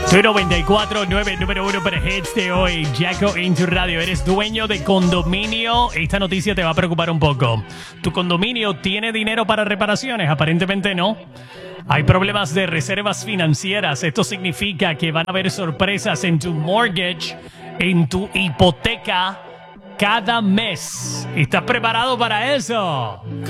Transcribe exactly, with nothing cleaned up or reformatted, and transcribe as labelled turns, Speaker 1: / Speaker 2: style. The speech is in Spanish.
Speaker 1: Soy noventa y cuatro punto nueve, número uno para hits de hoy. Jacko en tu radio. ¿Eres dueño de condominio? Esta noticia te va a preocupar un poco. ¿Tu condominio tiene dinero para reparaciones? Aparentemente no. Hay problemas de reservas financieras. Esto significa que van a haber sorpresas en tu mortgage, en tu hipoteca, cada mes. ¿Estás preparado para eso?